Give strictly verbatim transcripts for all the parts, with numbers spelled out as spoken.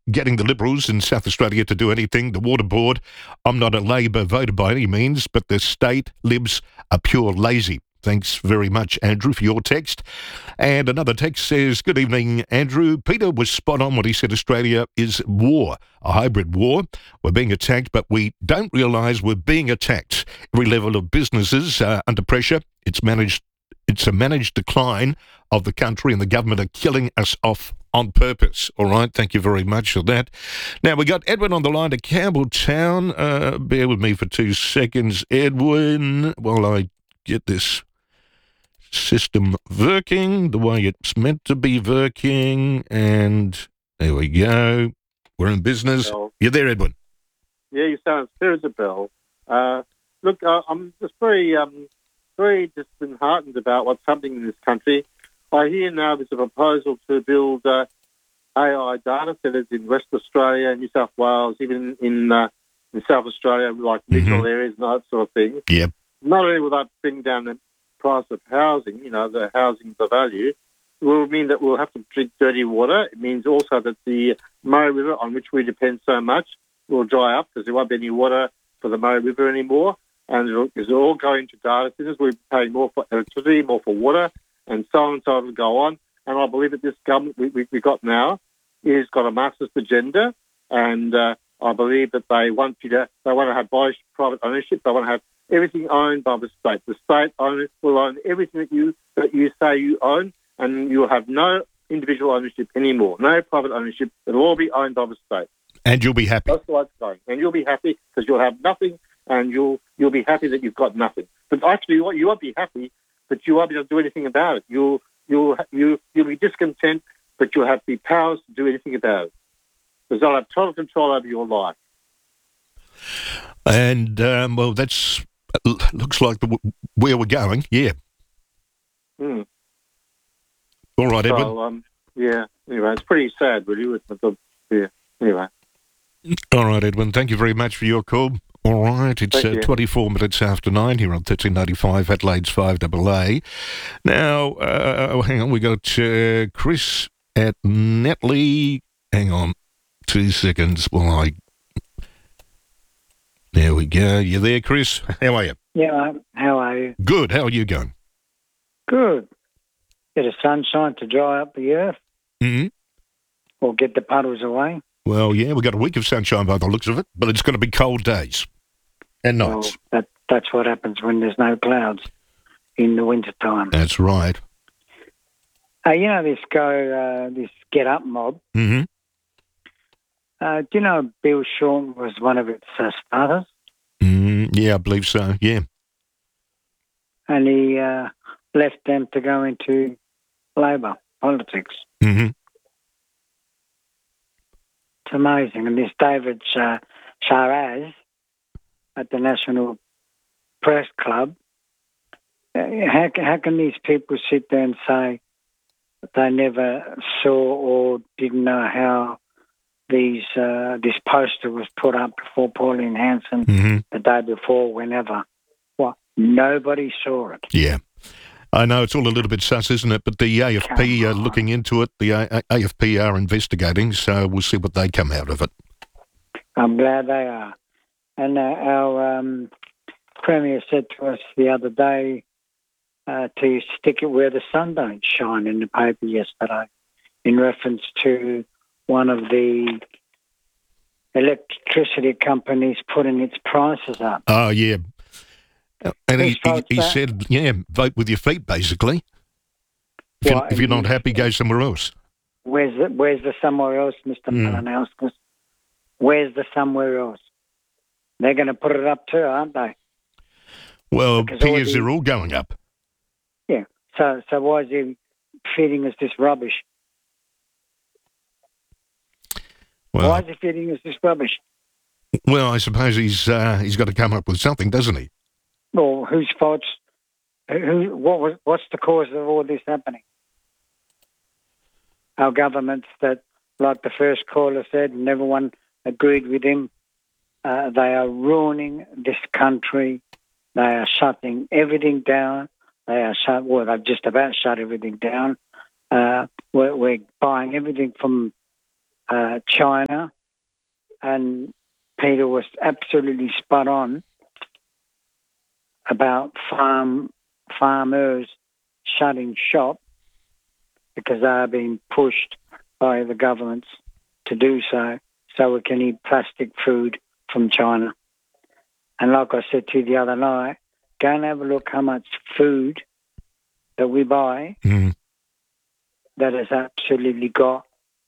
getting the Liberals in South Australia to do anything. The Water Board, I'm not a Labor voter by any means, but the state Libs are pure lazy. Thanks very much, Andrew, for your text. And another text says, good evening, Andrew. Peter was spot on when he said Australia is war, a hybrid war. We're being attacked, but we don't realise we're being attacked. Every level of businesses are under pressure. It's managed. It's a managed decline of the country, and the government are killing us off on purpose. All right, thank you very much for that. Now, we got Edwin on the line to Campbelltown. Uh, bear with me for two seconds, Edwin, while I get this system working the way it's meant to be working. And there we go. We're in business. Bell. You're there, Edwin. Yeah, you sound clear as a bell. Uh, look, uh, I'm just very, um, very disheartened about what's happening in this country. I hear now there's a proposal to build uh, A I data centres in Western Australia, New South Wales, even in uh, in South Australia, like regional Mm-hmm. areas and that sort of thing. Yeah. Not only will that bring down the price of housing, you know, the housing, the value, it will mean that we'll have to drink dirty water. It means also that the Murray River, on which we depend so much, will dry up because there won't be any water for the Murray River anymore. And it'll, it's all going to data centres. We're paying more for electricity, more for water, and so on and so on will go on. And I believe that this government we, we, we got now is got a Marxist agenda, and uh, I believe that they want you to, they want to have abolish private ownership. They want to have everything owned by the state. The state own, will own everything that you that you say you own, and you'll have no individual ownership anymore, no private ownership. It'll all be owned by the state. And you'll be happy. That's the way it's going. And you'll be happy because you'll have nothing, and you'll you'll be happy that you've got nothing. But actually, you won't, you won't be happy, but you won't be able to do anything about it. You'll you'll you you'll be discontent, but you'll have the powers to do anything about it because they'll have total control over your life. And, um, well, that's looks like the, where we're going, yeah. Hmm. All right, Edwin. So, um, yeah, anyway, it's pretty sad, really. With the, yeah, anyway. All right, Edwin, thank you very much for your call. All right, it's uh, twenty-four minutes after nine here on thirteen ninety-five, Adelaide's five A A. Now, uh, oh, hang on, we got uh, Chris at Netley. Hang on two seconds while I... There we go. You there, Chris? How are you? Yeah, how are you? Good. How are you going? Good. Bit of sunshine to dry up the earth. Mm-hmm. Or get the puddles away. Well, yeah, we've got a week of sunshine by the looks of it, but it's going to be cold days and nights. Well, that, that's what happens when there's no clouds in the winter time. That's right. Uh, you know this go, uh, this Get Up mob? Mm-hmm. Uh, do you know Bill Shorten was one of its uh, starters? Mm, yeah, I believe so, yeah. And he uh, left them to go into Labor politics. Mm-hmm. It's amazing. And this David Shah- Sharaz at the National Press Club, uh, how, how can these people sit there and say that they never saw or didn't know how these uh, this poster was put up before Pauline Hanson Mm-hmm. the day before, whenever? Well, nobody saw it. Yeah. I know it's all a little bit sus, isn't it? But the A F P are looking into it. The A- A F P are investigating, so we'll see what they come out of it. I'm glad they are. And uh, our um, Premier said to us the other day uh, to stick it where the sun don't shine in the paper yesterday in reference to one of the electricity companies putting its prices up. Oh, yeah. And he, he, he that. said, yeah, vote with your feet, basically. If, Well, you're, if you're not happy, go somewhere else. Where's the, where's the somewhere else, Mister Mm. Malinauskas? Where's the somewhere else? They're going to put it up too, aren't they? Well, Because all peers the- are all going up. Yeah. So so why is he feeding us this rubbish? Well, why is he feeding us this rubbish? well, I suppose he's uh, he's got to come up with something, doesn't he? Well, whose faults? Who? who- What was? What's the cause of all this happening? Our governments that, like the first caller said, and everyone agreed with him, uh, they are ruining this country. They are shutting everything down. They are shut. Well, they've just about shut everything down. Uh, we're, we're buying everything from uh, China, and Peter was absolutely spot on about farm farmers shutting shop because they are being pushed by the governments to do so, so we can eat plastic food from China. And like I said to you the other night, go and have a look how much food that we buy Mm. that has absolutely got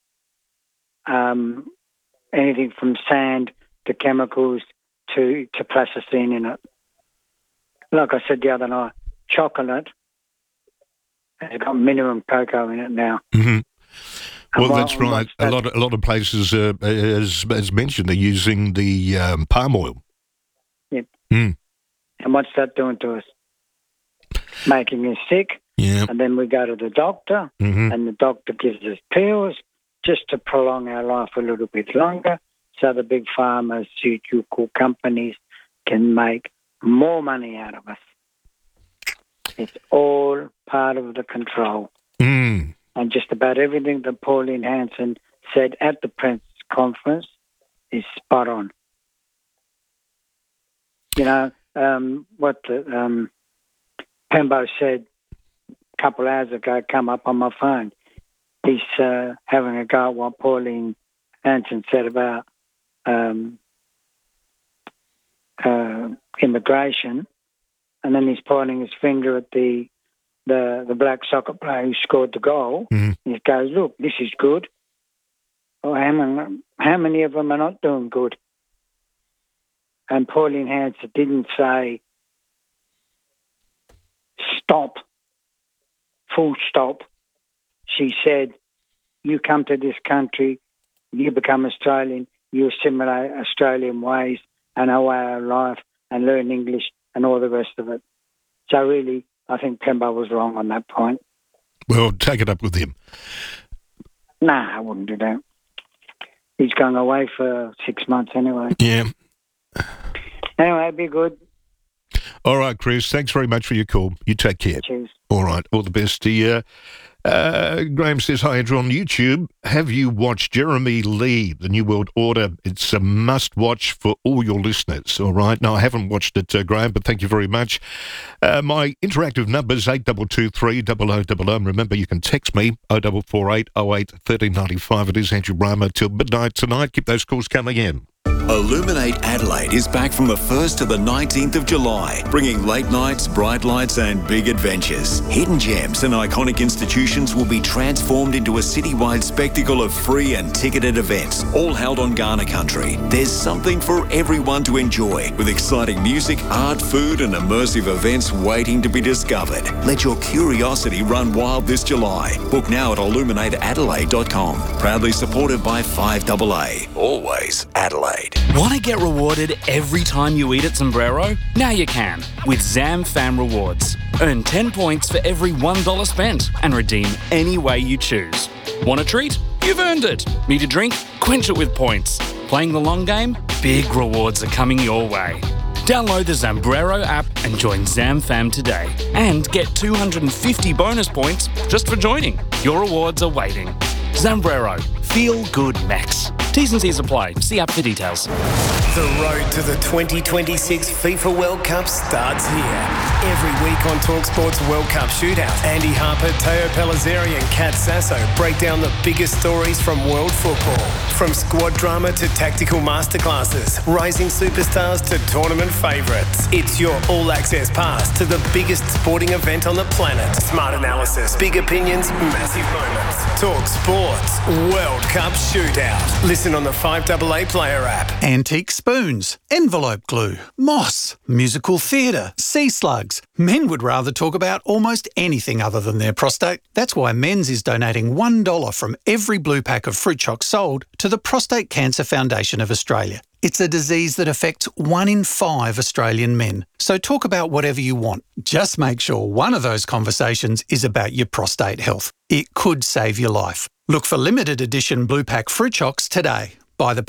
um, anything from sand to chemicals to, to plasticine in it. Like I said the other night, chocolate has got minimum cocoa in it now. Mm-hmm. Well, what- that's and right. what's A that- lot, a lot of places, uh, as, as mentioned, are using the um, palm oil. And what's that doing to us? Making us sick, Yeah. and then we go to the doctor, Mm-hmm. and the doctor gives us pills just to prolong our life a little bit longer so the big pharmaceutical companies can make more money out of us. It's all part of the control. Mm. And just about everything that Pauline Hanson said at the press conference is spot on. You know, um, what the, um, Pembo said a couple of hours ago come up on my phone. He's uh, having a go at what Pauline Hanson said about um, uh, immigration, and then he's pointing his finger at the the, the black soccer player who scored the goal. Mhm. He goes, "Look, this is good." Well, how many, how many of them are not doing good? And Pauline Hanson didn't say stop, full stop. She said, you come to this country, you become Australian, you assimilate Australian ways and our way of life and learn English and all the rest of it. So really, I think Pembo was wrong on that point. Well, take it up with him. Nah, I wouldn't do that. He's going away for six months anyway. Yeah. Anyway, be good. All right, Chris. Thanks very much for your call. You take care. Cheers. All right. All the best to you. Uh, Graham says, hi, Andrew, on YouTube. Have you watched Jeremy Lee, The New World Order? It's a must-watch for all your listeners, all right? No, I haven't watched it, uh, Graham, but thank you very much. Uh, my interactive number is eight two two three, zero zero zero zero. And remember, you can text me, oh four four eight, oh eight, one three nine five. It is Andrew Rama till midnight tonight. Keep those calls coming in. Illuminate Adelaide is back from the first to the nineteenth of July, bringing late nights, bright lights and big adventures. Hidden gems and iconic institutions will be transformed into a citywide spectacle of free and ticketed events, all held on Ghana country. There's something for everyone to enjoy, with exciting music, art, food and immersive events waiting to be discovered. Let your curiosity run wild this July. Book now at illuminate adelaide dot com. Proudly supported by five A A. Always Adelaide. Want to get rewarded every time you eat at Sombrero? Now you can with Zam Fam Rewards. Earn ten points for every one dollar spent and redeem any way you choose. Want a treat? You've earned it. Need a drink? Quench it with points. Playing the long game? Big rewards are coming your way. Download the Zambrero app and join Zam Fam today. And get two hundred fifty bonus points just for joining. Your rewards are waiting. Zambrero. Feel good, Max. T's and C's apply. See app for details. The road to the twenty twenty-six FIFA World Cup starts here. Every week on TalkSport's World Cup Shootout, Andy Harper, Teo Pellizzeri and Kat Sasso break down the biggest stories from world football. From squad drama to tactical masterclasses, rising superstars to tournament favourites. It's your all-access pass to the biggest sporting event on the planet. Smart analysis, big opinions, massive moments. TalkSport's World Cup Shootout. Listen on the five A A player app. Antique spoons, envelope glue, moss, musical theatre, sea slugs. Men would rather talk about almost anything other than their prostate. That's why Men's is donating one dollar from every blue pack of fruit chocs sold to the Prostate Cancer Foundation of Australia. It's a disease that affects one in five Australian men. So talk about whatever you want. Just make sure one of those conversations is about your prostate health. It could save your life. Look for limited edition blue pack fruit chocs today. Buy the pack,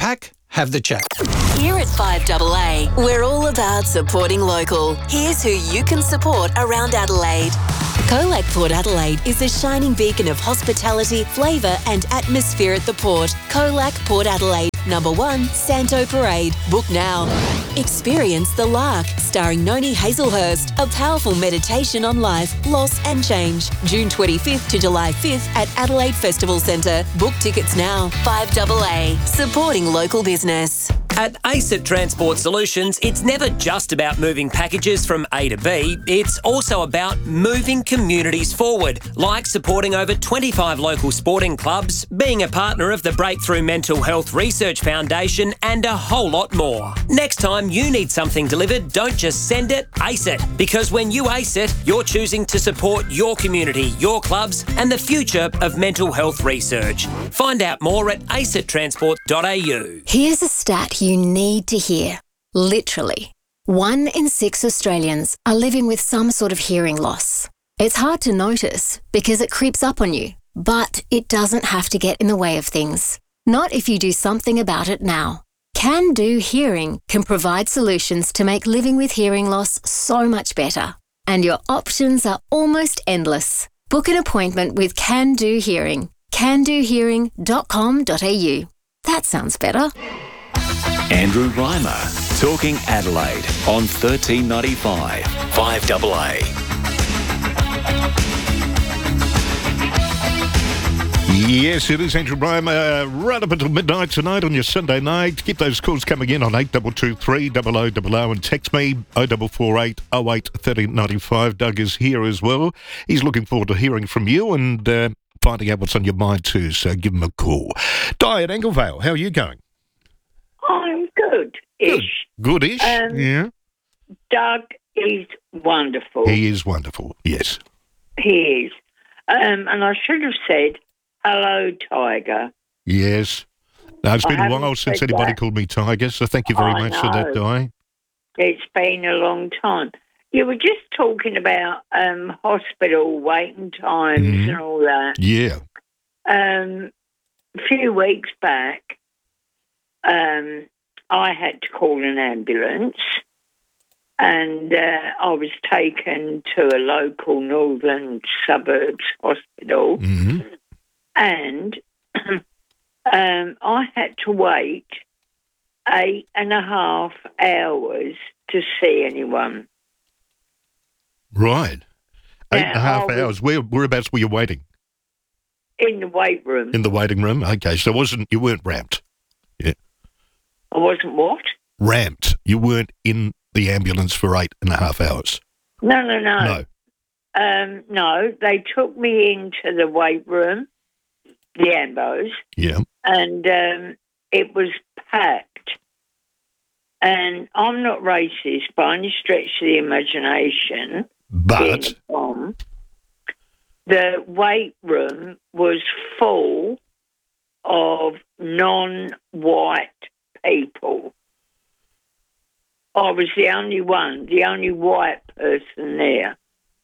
have the chat. Here at five A A, we're all about supporting local. Here's who you can support around Adelaide. Colac Port Adelaide is a shining beacon of hospitality, flavour and atmosphere at the port. Colac Port Adelaide, number one, Santo Parade. Book now. Experience The Lark, starring Noni Hazelhurst, a powerful meditation on life, loss and change. June twenty-fifth to July fifth at Adelaide Festival Centre. Book tickets now. five A A, supporting local business. At ACET Transport Solutions, it's never just about moving packages from A to B, it's also about moving communities forward, like supporting over twenty-five local sporting clubs, being a partner of the Breakthrough Mental Health Research Foundation, and a whole lot more. Next time you need something delivered, don't just send it, ace it. Because when you ace it, you're choosing to support your community, your clubs, and the future of mental health research. Find out more at acet transport dot a u. Here's a stat you need to hear. Literally, one in six Australians are living with some sort of hearing loss. It's hard to notice because it creeps up on you, but it doesn't have to get in the way of things. Not if you do something about it now. Can Do Hearing can provide solutions to make living with hearing loss so much better. And your options are almost endless. Book an appointment with Can Do Hearing. can do hearing dot com dot a u. That sounds better. Andrew Reimer, talking Adelaide on thirteen ninety-five, five A A. Yes, it is Andrew Reimer, uh, right up until midnight tonight on your Sunday night. Keep those calls coming in on eight two two three, double oh double oh, and text me oh four four eight oh eight thirteen ninety-five. Doug is here as well. He's looking forward to hearing from you and uh, finding out what's on your mind too, so give him a call. Di at Anglevale, how are you going? I'm good-ish. Good. Good-ish, Um, yeah. Doug is wonderful. He is wonderful, yes. He is. Um, and I should have said, hello, Tiger. Yes. No, it's I been a haven't while since said anybody that. called me Tiger, so thank you very I much for that, know. Di. It's been a long time. You were just talking about um, hospital waiting times Mhm. and all that. Yeah. Um, a few weeks back, um, I had to call an ambulance, and uh, I was taken to a local northern suburbs hospital, hmm and um, I had to wait eight and a half hours to see anyone. Right. Eight Now, and a half I was- hours. Where, whereabouts were you waiting? In the weight room. In the waiting room? Okay, so it wasn't you weren't ramped. I wasn't what? Ramped. You weren't in the ambulance for eight and a half hours. No, no, no. No. Um, no, they took me into the weight room, the ambos, Yeah. and um, it was packed. And I'm not racist by any stretch of the imagination. But being a bomb. The weight room was full of non-white people. I was the only one, the only white person there.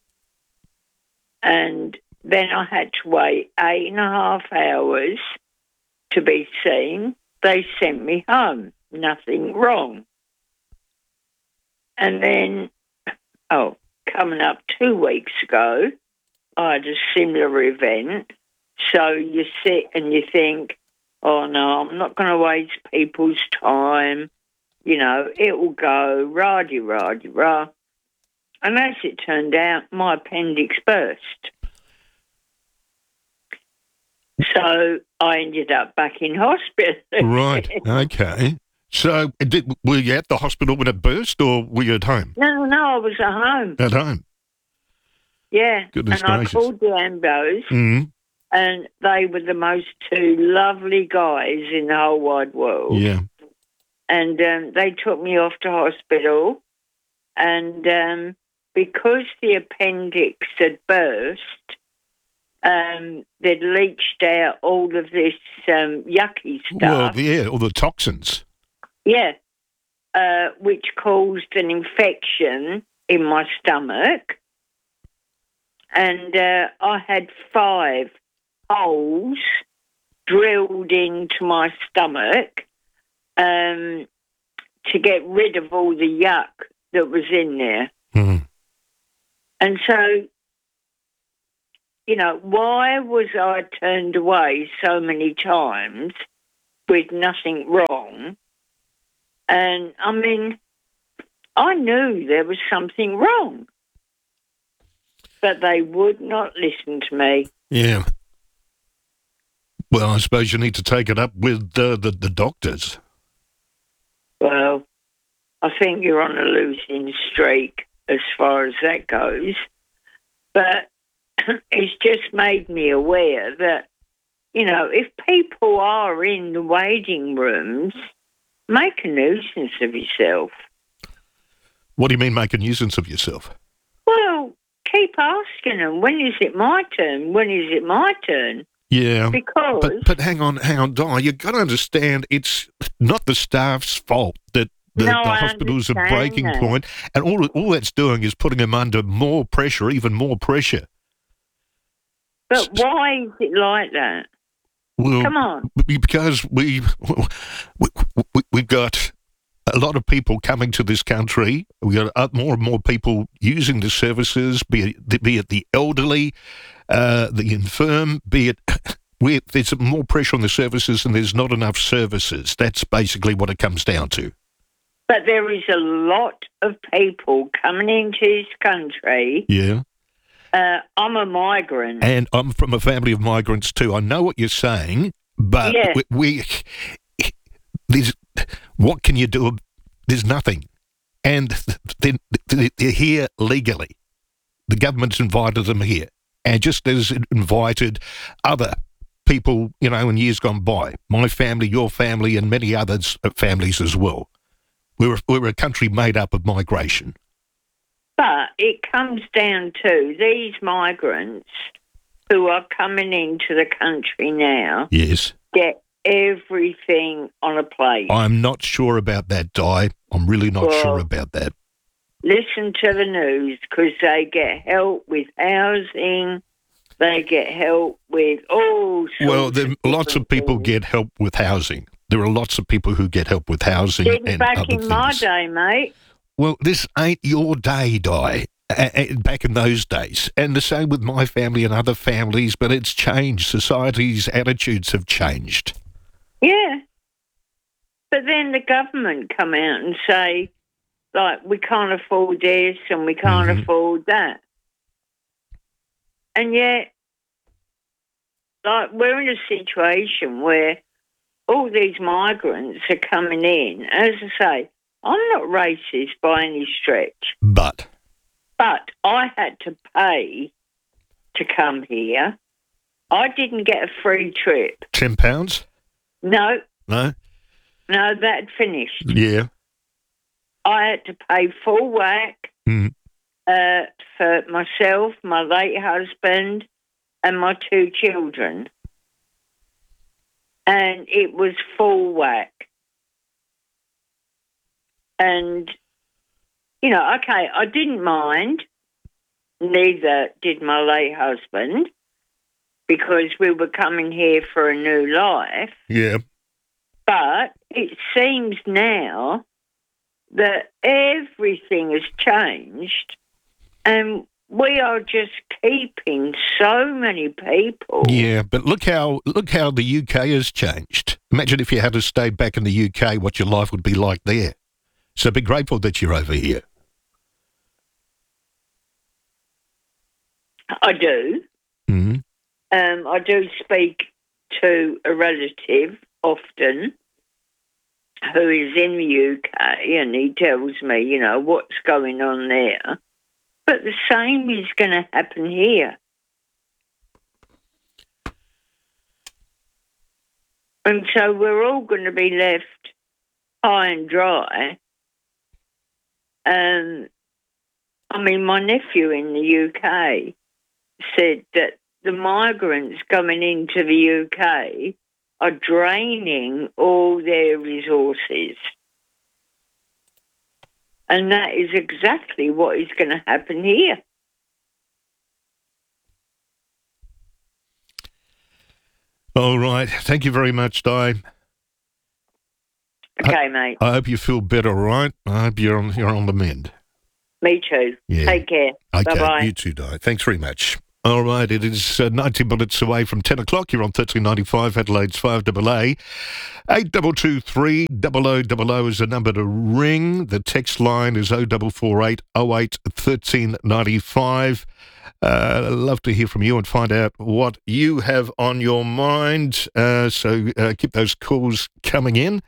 And then I had to wait eight and a half hours to be seen. They sent me home. Nothing wrong. And then, oh, coming up two weeks ago, I had a similar event. So you sit and you think, oh, no, I'm not going to waste people's time. You know, it will go, rah-de, rah-de, rah. And as it turned out, my appendix burst. So I ended up back in hospital. right. Okay. So did, were you at the hospital when it burst, or were you at home? No, no, I was at home. At home. Yeah. Goodness and gracious. I called the ambos, hmm and they were the most two lovely guys in the whole wide world. Yeah. And um, they took me off to hospital, and um, because the appendix had burst, um, they'd leached out all of this um, yucky Well, stuff. yeah, all the toxins. Yeah, uh, which caused an infection in my stomach. And uh, I had five holes drilled into my stomach um, to get rid of all the yuck that was in there. Mm. And so, you know, why was I turned away so many times with nothing wrong? And, I mean, I knew there was something wrong, but they would not listen to me. Yeah. Well, I suppose you need to take it up with uh, the, the doctors. Well, I think you're on a losing streak as far as that goes. But it's just made me aware that, you know, if people are in the waiting rooms, make a nuisance of yourself. What do you mean make a nuisance of yourself? Well, keep asking them, when is it my turn? When is it my turn? Yeah, Because... but, but hang on, hang on, Di, you've got to understand it's not the staff's fault that the, No, the I hospital's a understand breaking that. point, and all all that's doing is putting them under more pressure, even more pressure. But why is it like that? Well, Come on. b- because we, we, we we've got a lot of people coming to this country. We've got uh, more and more people using the services, be it, be it the elderly, uh, the infirm, be it... we there's more pressure on the services and there's not enough services. That's basically what it comes down to. But there is a lot of people coming into this country. Yeah. Uh, I'm a migrant. And I'm from a family of migrants too. I know what you're saying, but Yeah. we, we there's what can you do? There's nothing. And they're, they're here legally. The government's invited them here. And just as it invited other people, you know, in years gone by, my family, your family, and many others' families as well. We're, we're a country made up of migration. But it comes down to these migrants who are coming into the country now Yes. get everything on a plate. I'm not sure about that, Di. I'm really not Well, sure about that. Listen to the news, because they get help with housing, they get help with all sorts Well, there, of lots of different people things. get help with housing. There are lots of people who get help with housing Didn't and back other in things. my day, mate. Well, this ain't your day, Di. A- a- back in those days. And the same with my family and other families, but it's changed. Society's attitudes have changed. Yeah. But then the government come out and say, like, we can't afford this and we can't Mhm. afford that. And yet, like, we're in a situation where all these migrants are coming in. As I say, I'm not racist by any stretch, But, but I had to pay to come here. I didn't get a free trip. ten pounds? No, No? no, that finished. Yeah. I had to pay full whack Mm. uh, for myself, my late husband, and my two children. And it was full whack. And, you know, okay, I didn't mind. Neither did my late husband, because we were coming here for a new life. Yeah. But it seems now that everything has changed and we are just keeping so many people. Yeah, but look how look how the U K has changed. Imagine if you had to stay back in the U K, what your life would be like there. So be grateful that you're over here. I do. Mm-hmm. Um, I do speak to a relative often who is in the U K, and he tells me, you know, what's going on there. But the same is going to happen here. And so we're all going to be left high and dry. Um, I mean, my nephew in the U K said that the migrants coming into the U K are draining all their resources. And that is exactly what is going to happen here. All right. Thank you very much, Di. Okay, I, mate. I hope you feel better, all right? I hope you're on, you're on the mend. Me too. Yeah. Take care. Okay, Bye-bye. you too, Di. Thanks very much. All right, it is uh, ninety minutes away from ten o'clock. You're on thirteen ninety-five, Adelaide's five A A. eight two two three, double oh double oh is the number to ring. The text line is oh four four eight, oh eight, one three nine five. Uh, I'd love to hear from you and find out what you have on your mind. Uh, so uh, keep those calls coming in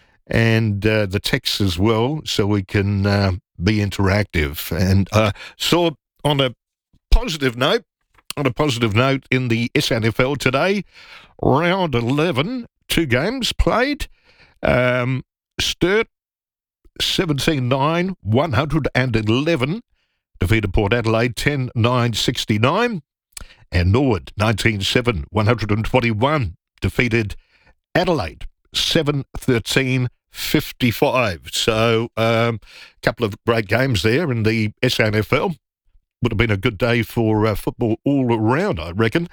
and uh, the texts as well so we can uh, be interactive. And uh, so on a positive note, On a positive note, in the S A N F L today, round eleven, two games played. Um, Sturt, seventeen nine, one hundred eleven, defeated Port Adelaide, ten nine sixty-nine. And Norwood, nineteen seven, one hundred twenty-one, defeated Adelaide, seven thirteen fifty-five. So a um, couple of great games there in the S A N F L. Would have been a good day for uh, football all around, I reckon.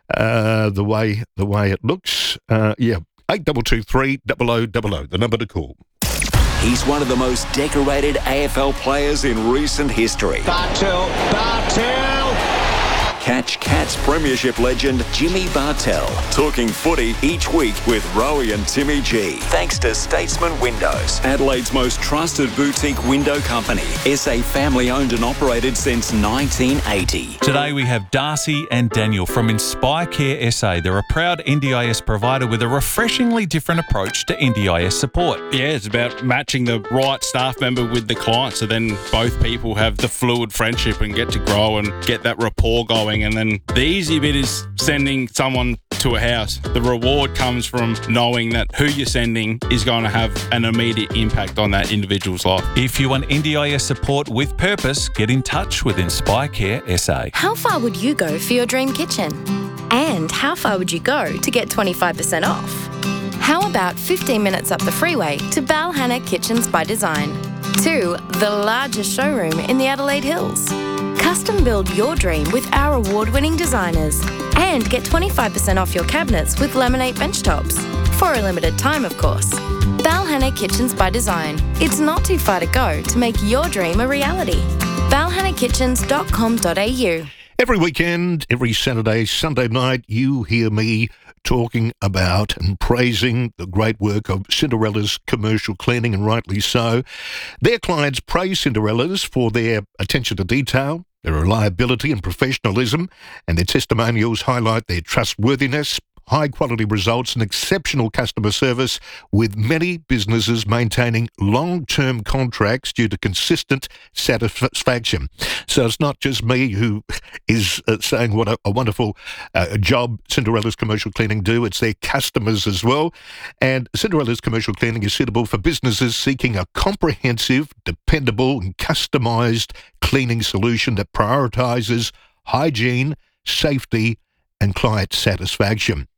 Uh, the way the way it looks, uh, yeah. Eight double two three double o double o, the number to call. He's one of the most decorated A F L players in recent history. Bartel, Bartel. Catch Cats Premiership legend Jimmy Bartel talking footy each week with Rowie and Timmy G. Thanks to Statesman Windows, Adelaide's most trusted boutique window company. S A family owned and operated since nineteen eighty. Today we have Darcy and Daniel from Inspire Care S A. They're a proud N D I S provider with a refreshingly different approach to N D I S support. Yeah, it's about matching the right staff member with the client so then both people have the fluid friendship and get to grow and get that rapport going. And then the easy bit is sending someone to a house. The reward comes from knowing that who you're sending is going to have an immediate impact on that individual's life. If you want N D I S support with purpose, get in touch with Inspire Care S A. How far would you go for your dream kitchen? And how far would you go to get twenty-five percent off? How about fifteen minutes up the freeway to Balhanna Kitchens by Design? To the largest showroom in the Adelaide Hills. Custom build your dream with our award-winning designers. And get twenty-five percent off your cabinets with laminate bench tops. For a limited time, of course. Balhanna Kitchens by Design. It's not too far to go to make your dream a reality. balhanna kitchens dot com dot a u. Every weekend, every Saturday, Sunday night, you hear me talking about and praising the great work of Cinderella's Commercial Cleaning, and rightly so. Their clients praise Cinderella's for their attention to detail, their reliability and professionalism, and their testimonials highlight their trustworthiness, high-quality results and exceptional customer service, with many businesses maintaining long-term contracts due to consistent satisfaction. So it's not just me who is uh, saying what a, a wonderful uh, job Cinderella's Commercial Cleaning do. It's their customers as well. And Cinderella's Commercial Cleaning is suitable for businesses seeking a comprehensive, dependable and customised cleaning solution that prioritises hygiene, safety and client satisfaction.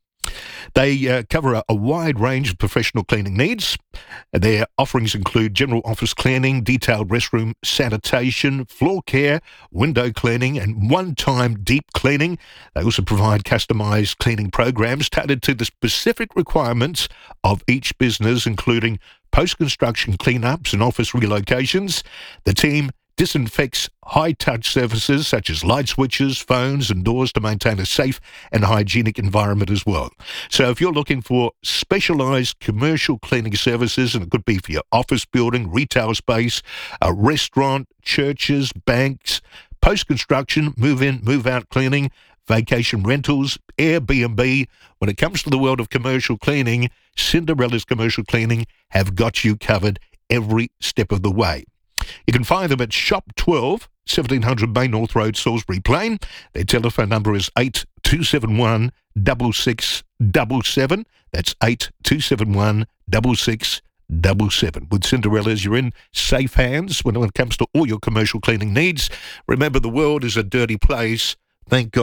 They uh, cover a, a wide range of professional cleaning needs. Their offerings include general office cleaning, detailed restroom sanitation, floor care, window cleaning, and one-time deep cleaning. They also provide customised cleaning programs tailored to the specific requirements of each business, including post-construction cleanups and office relocations. The team disinfects high-touch surfaces such as light switches, phones and doors to maintain a safe and hygienic environment as well. So if you're looking for specialised commercial cleaning services, and it could be for your office building, retail space, a restaurant, churches, banks, post-construction, move-in, move-out cleaning, vacation rentals, Airbnb, when it comes to the world of commercial cleaning, Cinderella's Commercial Cleaning have got you covered every step of the way. You can find them at Shop twelve, seventeen hundred Bay North Road, Salisbury Plain. Their telephone number is eight two seven one, six six seven seven. That's eight two seven one, six six seven seven. With Cinderella's, you're in safe hands when it comes to all your commercial cleaning needs. Remember, the world is a dirty place. Thank God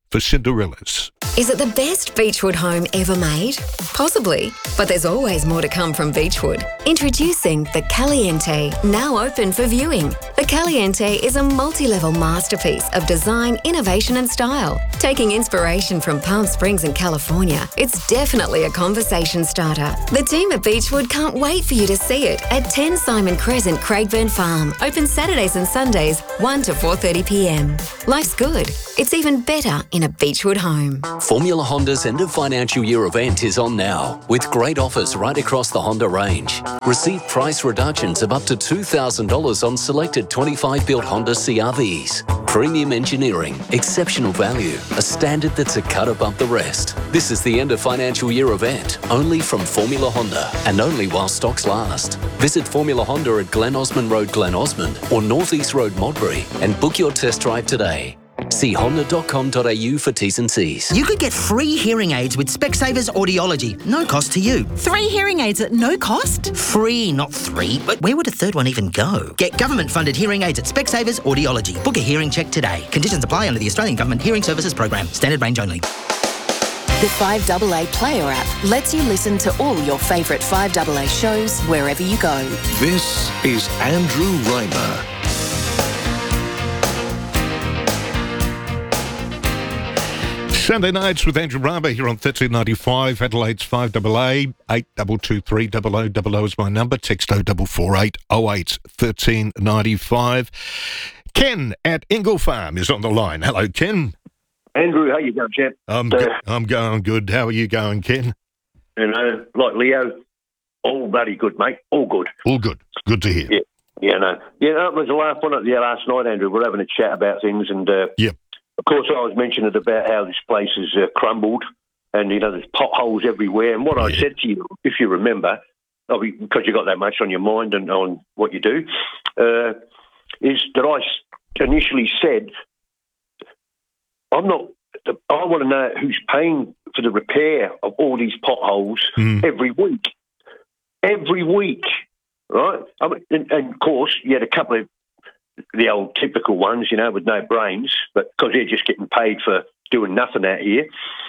for Cinderella's. Is it the best Beechwood home ever made? Possibly, but there's always more to come from Beechwood. Introducing the Caliente, now open for viewing. The Caliente is a multi-level masterpiece of design, innovation and style. Taking inspiration from Palm Springs in California, it's definitely a conversation starter. The team at Beechwood can't wait for you to see it at ten Simon Crescent, Craigburn Farm. Open Saturdays and Sundays, one to four thirty p m. Life's good. It's even better in a Beechwood home. Formula Honda's end of financial year event is on now, with great offers right across the Honda range. Receive price reductions of up to two thousand dollars on selected twenty-five built Honda C R Vs. Premium engineering, exceptional value, a standard that's a cut above the rest. This is the end of financial year event, only from Formula Honda, and only while stocks last. Visit Formula Honda at Glen Osmond Road, Glen Osmond, or North East Road, Modbury, and book your test drive today. See honda dot com dot a u for T's and C's. You could get free hearing aids with Specsavers Audiology. No cost to you. Three hearing aids at no cost? Free, not three. But where would a third one even go? Get government-funded hearing aids at Specsavers Audiology. Book a hearing check today. Conditions apply under the Australian Government Hearing Services Program. Standard range only. The five A A Player app lets you listen to all your favourite five A A shows wherever you go. This is Andrew Reimer. Sunday nights with Andrew Reimer here on thirteen ninety-five, Adelaide's five A A. eight two two three double oh double oh is my number. Text oh four four eight oh eight thirteen ninety-five. Ken at Ingle Farm is on the line. Hello, Ken. Andrew, how you going, champ? I'm, uh, go- I'm going good. How are you going, Ken? You know, like Leo, all bloody good, mate. All good. All good. Good to hear. Yeah, yeah, no. Yeah, no, it was a laugh on it yeah, last night, Andrew. We're having a chat about things, and uh, yep. Of course, I was mentioning about how this place has uh, crumbled, and you know there's potholes everywhere. And what yeah. I said to you, if you remember, because you got that much on your mind and on what you do, uh, is that I initially said, I'm not. I want to know who's paying for the repair of all these potholes mm. every week. Every week, right? I mean, and, and of course, you had a couple of the old typical ones, you know, with no brains, but because they're just getting paid for doing nothing out here,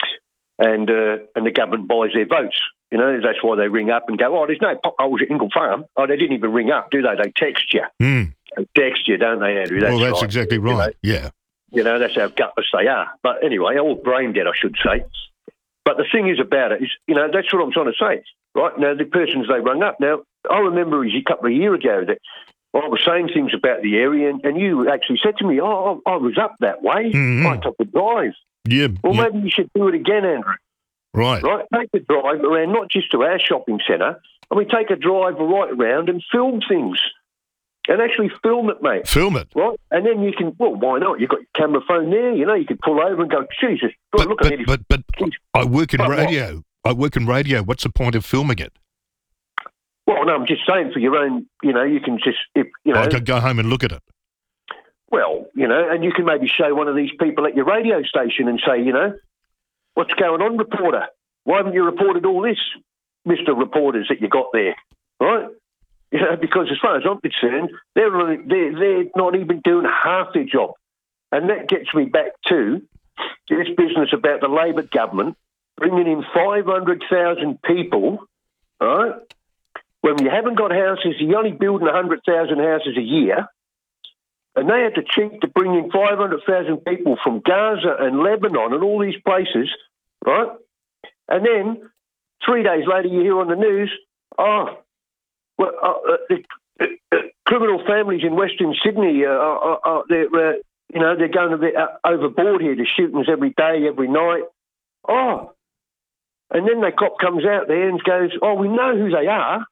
and uh, and the government buys their votes. You know, that's why they ring up and go, oh, there's no potholes at Ingle Farm. Oh, they didn't even ring up, do they? They text you. Mm. They text you, don't they, Andrew? That's well, that's right. exactly right, you know? yeah. You know, that's how gutless they are. But anyway, all brain dead, I should say. But the thing is about it is, you know, that's what I'm trying to say. Right? Now, the persons they rung up. Now, I remember a couple of years ago that I was saying things about the area, and, and you actually said to me, oh, I was up that way. Mm-hmm. I took the drive. Yeah. Well, yeah. maybe you should do it again, Andrew. Right. Right? Take the drive around, not just to our shopping centre, and we take a drive right around and film things. And actually film it, mate. Film it. Right? And then you can, well, why not? You've got your camera phone there, you know, you can pull over and go, Jesus, but, look but, at it. But, but, but I work in but radio. What? I work in radio. What's the point of filming it? Well, no, I'm just saying for your own, you know, you can just, if, you know. I could go home and look at it. Well, you know, and you can maybe show one of these people at your radio station and say, you know, what's going on, reporter? Why haven't you reported all this, Mister Reporters, that you got there, right? You know, because as far as I'm concerned, they're, really, they're, they're not even doing half their job. And that gets me back to this business about the Labor government bringing in five hundred thousand people, right? When you haven't got houses, you're only building one hundred thousand houses a year, and they had the cheek to bring in five hundred thousand people from Gaza and Lebanon and all these places, right? And then three days later you hear on the news, oh, well, uh, uh, the uh, uh, criminal families in Western Sydney, uh, uh, uh, they're, uh, you know, they're going a bit uh, overboard here. There's shootings every day, every night. Oh, and then the cop comes out there and goes, oh, we know who they are.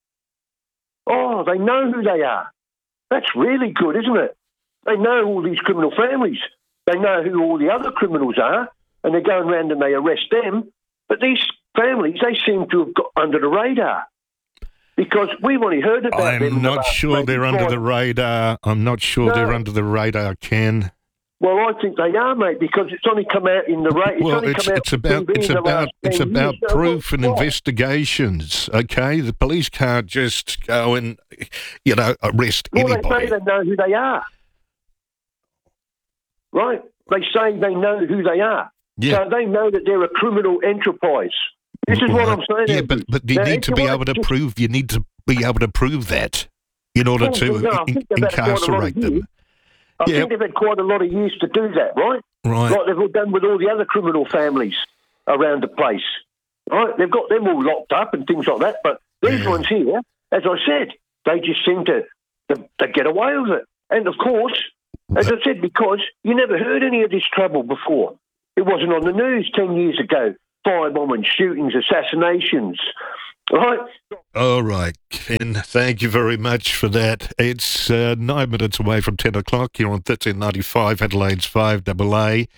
Oh, they know who they are. That's really good, isn't it? They know all these criminal families. They know who all the other criminals are, and they're going around and they arrest them. But these families, they seem to have got under the radar because we've only heard about I'm them. I'm not sure they're under the radar. I'm not sure no. they're under the radar, Ken. Well, I think they are, mate, because it's only come out in the rate. Well, it's, it's about it's about it's about years. proof and what? investigations. Okay, the police can't just go and, you know, arrest well, anybody. Well, they say they know who they are, right? They say they know who they are. Yeah. So they know that they're a criminal enterprise. This is what I'm saying. Yeah, but, but you Now, need if to you be want able to just- prove, you need to be able to prove that in order Well, to no, I in- think they've had quite a lot of incarcerate them. years. I Yeah. think they've had quite a lot of years to do that, right? Right. Like they've all done with all the other criminal families around the place. Right? They've got them all locked up and things like that. But these Yeah. ones here, as I said, they just seem to, to, to get away with it. And of course, as I said, because you never heard any of this trouble before. It wasn't on the news ten years ago. Firebombing, shootings, assassinations. Right? All right, Ken, thank you very much for that. It's uh, nine minutes away from ten o'clock. You're on thirteen ninety-five, Adelaide's five double A.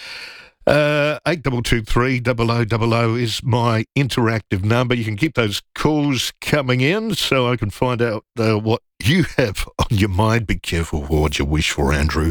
Uh, eight two two three, double oh double oh is my interactive number. You can keep those calls coming in so I can find out uh, what you have on your mind. Be careful what you wish for, Andrew.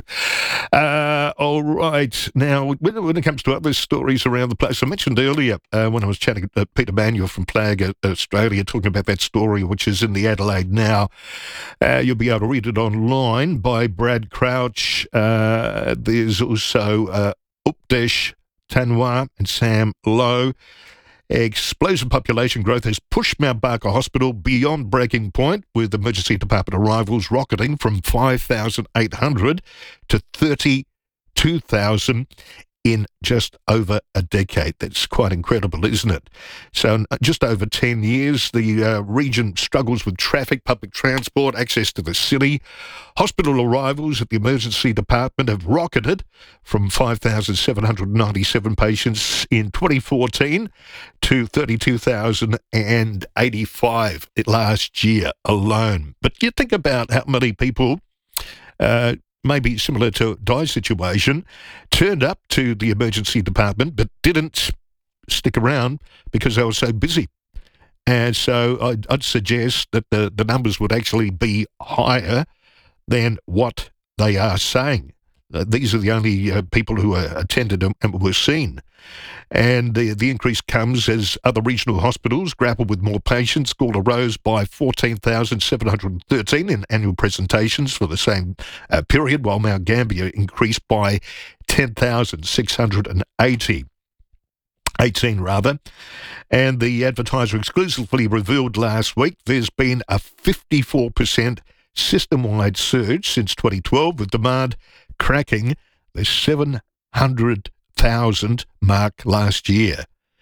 Uh, all right. Now, when, when it comes to other stories around the place, I mentioned earlier uh, when I was chatting to Peter Manuel from Flag Australia, talking about that story, which is in the Adelaide Now. Uh, you'll be able to read it online by Brad Crouch. Uh, there's also uh, Updesh Tanwa and Sam Lowe. Explosive population growth has pushed Mount Barker Hospital beyond breaking point, with emergency department arrivals rocketing from five thousand eight hundred to thirty-two thousand in just over a decade. That's quite incredible, isn't it? So in just over ten years, the uh, region struggles with traffic, public transport, access to the city. Hospital arrivals at the emergency department have rocketed from five thousand seven hundred ninety-seven patients in twenty fourteen to thirty-two thousand eighty-five last year alone. But you think about how many people uh, maybe similar to Di's situation, turned up to the emergency department but didn't stick around because they were so busy. And so I'd, I'd suggest that the, the numbers would actually be higher than what they are saying. Uh, these are the only uh, people who are attended and, and were seen. And the, the increase comes as other regional hospitals grapple with more patients. Gawler rose by fourteen thousand seven hundred thirteen in annual presentations for the same uh, period, while Mount Gambier increased by ten thousand six hundred eighty. eighteen rather. And the Advertiser exclusively revealed last week there's been a fifty-four percent system-wide surge since twenty twelve, with demand cracking the seven hundred thousand mark last year.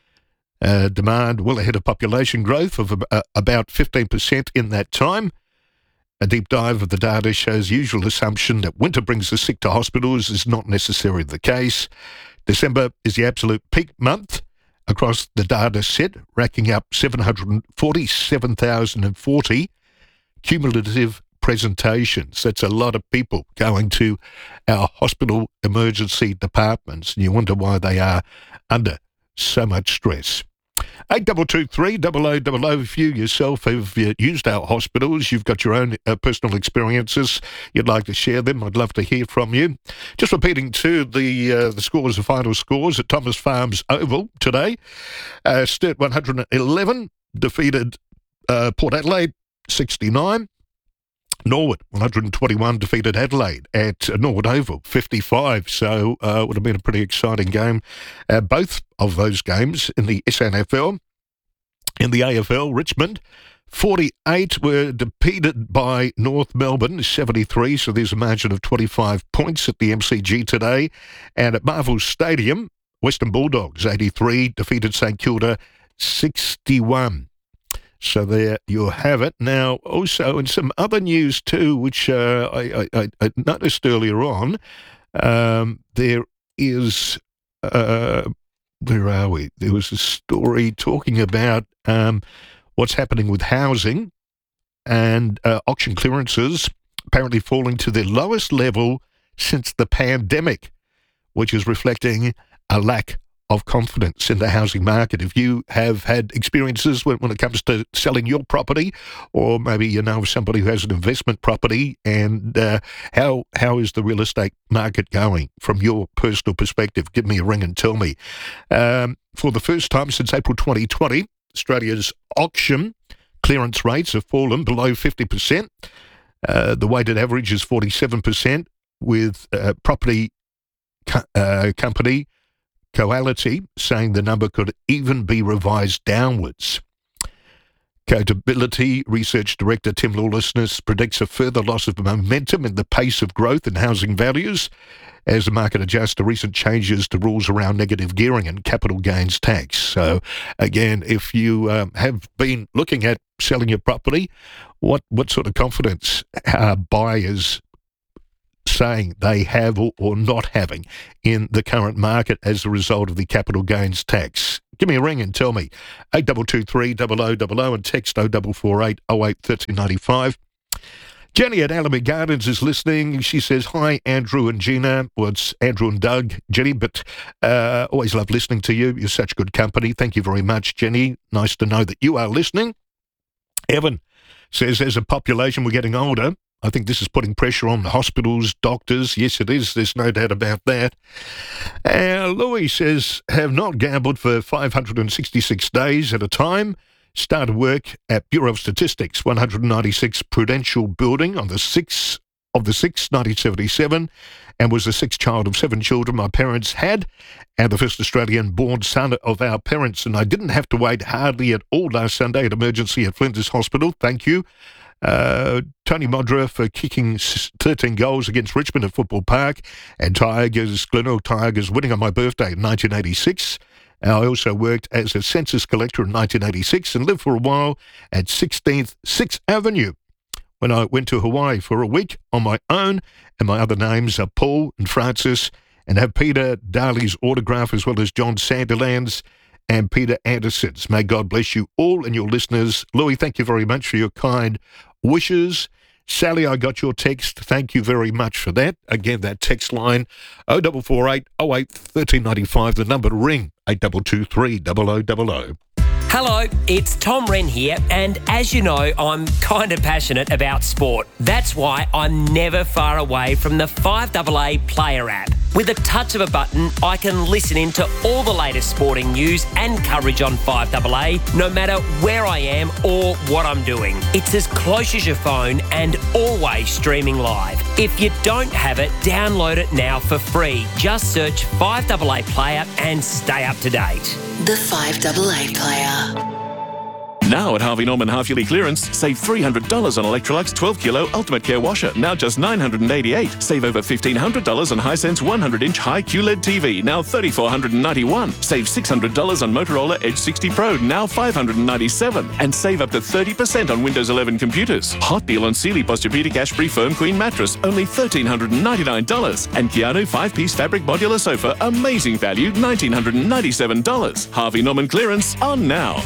Uh, demand well ahead of population growth of uh, about fifteen percent in that time. A deep dive of the data shows usual assumption that winter brings the sick to hospitals is not necessarily the case. December is the absolute peak month across the data set, racking up seven hundred forty-seven thousand forty cumulative presentations. That's a lot of people going to our hospital emergency departments, and you wonder why they are under so much stress. eight two two three, double oh double oh, if you yourself have uh, used our hospitals, you've got your own uh, personal experiences, you'd like to share them, I'd love to hear from you. Just repeating too, the uh, the scores, the final scores at Thomas Farms Oval today. Uh, Sturt one hundred eleven defeated uh, Port Adelaide sixty-nine. Norwood, one hundred twenty-one, defeated Adelaide at Norwood Oval, fifty-five. So uh, it would have been a pretty exciting game. Uh, both of those games in the S N F L. In the A F L, Richmond, forty-eight were defeated by North Melbourne, seventy-three. So there's a margin of twenty-five points at the M C G today. And at Marvel Stadium, Western Bulldogs, eighty-three, defeated St Kilda, sixty-one. So there you have it. Now, also in some other news too, which uh, I, I, I noticed earlier on, um, there is, uh, where are we? There was a story talking about um, what's happening with housing and uh, auction clearances apparently falling to their lowest level since the pandemic, which is reflecting a lack of confidence in the housing market. If you have had experiences when, when it comes to selling your property, or maybe you know somebody who has an investment property, and uh, how how is the real estate market going from your personal perspective? Give me a ring and tell me. Um, for the first time since April twenty twenty, Australia's auction clearance rates have fallen below fifty percent. Uh, the weighted average is forty-seven percent, with uh, property co- uh, company, Coality, saying the number could even be revised downwards. Codability Research Director Tim Lawlessness predicts a further loss of momentum in the pace of growth in housing values as the market adjusts to recent changes to rules around negative gearing and capital gains tax. So, again, if you um, have been looking at selling your property, what, what sort of confidence are buyers saying they have or, or not having in the current market as a result of the capital gains tax? Give me a ring and tell me. eight two two three, double oh double oh and text oh four four eight, oh eight, one three nine five. Jenny at Alamy Gardens is listening. She says, hi, Andrew and Gina. Well, it's Andrew and Doug, Jenny, but uh, always love listening to you. You're such good company. Thank you very much, Jenny. Nice to know that you are listening. Evan says, as a population, we're getting older. I think this is putting pressure on the hospitals, doctors. Yes, it is. There's no doubt about that. Uh, Louis says, have not gambled for five hundred sixty-six days at a time. Started work at Bureau of Statistics, one ninety-six Prudential Building on the sixth of the sixth, nineteen seventy-seven, and was the sixth child of seven children my parents had, and the first Australian-born son of our parents. And I didn't have to wait hardly at all last Sunday at emergency at Flinders Hospital. Thank you. Uh, Tony Modra for kicking thirteen goals against Richmond at Football Park, and Tigers, Glenelg Tigers winning on my birthday in nineteen eighty-six. I also worked as a census collector in nineteen eighty-six and lived for a while at sixteenth sixth Avenue when I went to Hawaii for a week on my own, and my other names are Paul and Francis, and have Peter Darley's autograph as well as John Sanderland's and Peter Anderson's. May God bless you all and your listeners. Louis, thank you very much for your kind wishes. Sally, I got your text. Thank you very much for that. Again, that text line, oh four four eight, oh eight, one three nine five, the number to ring, eight two two three, double oh double oh. Hello, it's Tom Wren here, and as you know, I'm kind of passionate about sport. That's why I'm never far away from the five double A Player app. With a touch of a button, I can listen in to all the latest sporting news and coverage on five double A, no matter where I am or what I'm doing. It's as close as your phone and always streaming live. If you don't have it, download it now for free. Just search five double A Player and stay up to date. The five double A Player. Now at Harvey Norman half-yearly clearance, save three hundred dollars on Electrolux twelve kilo Ultimate Care washer, now just nine hundred eighty-eight dollars. Save over fifteen hundred dollars on Hisense one hundred inch high Q L E D T V, now three thousand four hundred ninety-one dollars. Save six hundred dollars on Motorola Edge sixty Pro, now five hundred ninety-seven dollars. And save up to thirty percent on Windows eleven computers. Hot deal on Sealy Posturepedic Ashbury Firm Queen Mattress, only one thousand three hundred ninety-nine dollars. And Keanu five-piece fabric modular sofa, amazing value, one thousand nine hundred ninety-seven dollars. Harvey Norman clearance on now.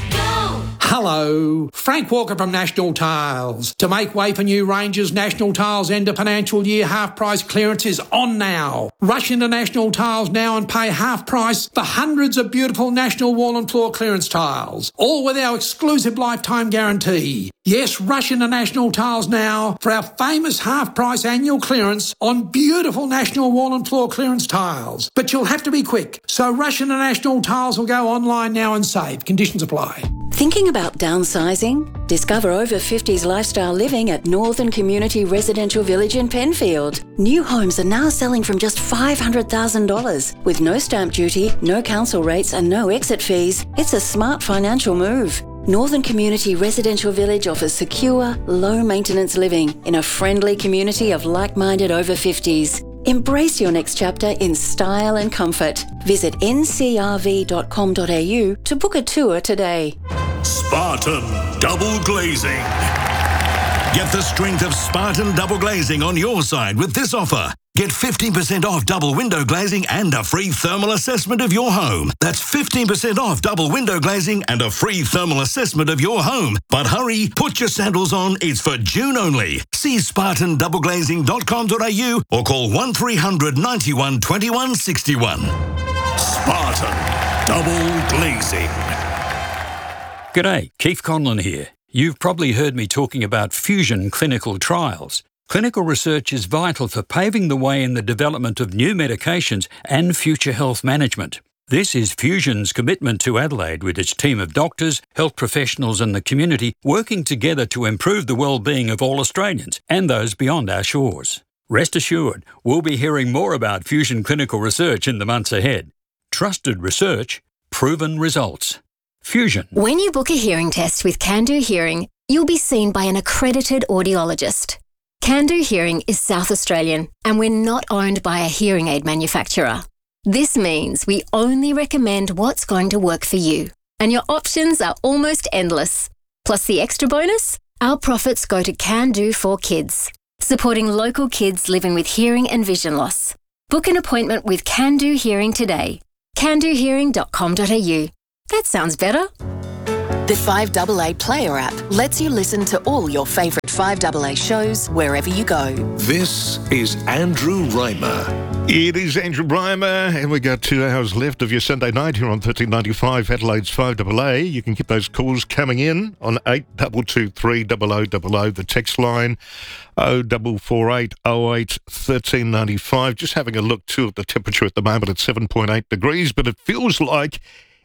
Hello, Frank Walker from National Tiles. To make way for new ranges, National Tiles end of financial year half price clearance is on now. Rush into National Tiles now and pay half price for hundreds of beautiful National wall and floor clearance tiles, all with our exclusive lifetime guarantee. Yes, rush into National Tiles now for our famous half price annual clearance on beautiful National wall and floor clearance tiles. But you'll have to be quick, so rush into National Tiles or go online now and save. Conditions apply. Thinking about downsizing? Discover over fifties lifestyle living at Northern Community Residential Village in Penfield. New homes are now selling from just five hundred thousand dollars. With no stamp duty, no council rates and no exit fees, it's a smart financial move. Northern Community Residential Village offers secure, low-maintenance living in a friendly community of like-minded over fifties. Embrace your next chapter in style and comfort. Visit n c r v dot com dot a u to book a tour today. Spartan Double Glazing. Get the strength of Spartan Double Glazing on your side with this offer. Get fifteen percent off double window glazing and a free thermal assessment of your home. That's fifteen percent off double window glazing and a free thermal assessment of your home. But hurry, put your sandals on. It's for June only. See spartan double glazing dot com dot a u or call one three hundred ninety-one twenty-one sixty-one. Spartan Double Glazing. G'day, Keith Conlon here. You've probably heard me talking about fusion clinical trials. Clinical research is vital for paving the way in the development of new medications and future health management. This is Fusion's commitment to Adelaide with its team of doctors, health professionals and the community working together to improve the well-being of all Australians and those beyond our shores. Rest assured, we'll be hearing more about Fusion Clinical Research in the months ahead. Trusted research, proven results. Fusion. When you book a hearing test with Can-Do Hearing, you'll be seen by an accredited audiologist. Can-Do Hearing is South Australian, and we're not owned by a hearing aid manufacturer. This means we only recommend what's going to work for you, and your options are almost endless. Plus the extra bonus, our profits go to Can-Do for Kids, supporting local kids living with hearing and vision loss. Book an appointment with Can-Do Hearing today. can do hearing dot com dot a u. That sounds better. The five A A Player app lets you listen to all your favourite five A A shows wherever you go. This is Andrew Reimer. It is Andrew Reimer, and we got two hours left of your Sunday night here on thirteen ninety-five Adelaide's five A A. You can keep those calls coming in on eight two two three double oh double oh, the text line oh four four eight oh eight thirteen ninety-five. Just having a look too at the temperature at the moment at seven point eight degrees, but it feels like